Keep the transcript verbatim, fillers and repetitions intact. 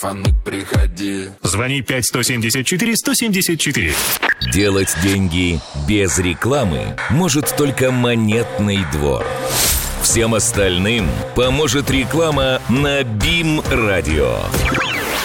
Фаны, приходи. Звони пять сто семьдесят четыре сто семьдесят четыре. Делать деньги без рекламы может только Монетный двор. Всем остальным поможет реклама на БИМ Радио.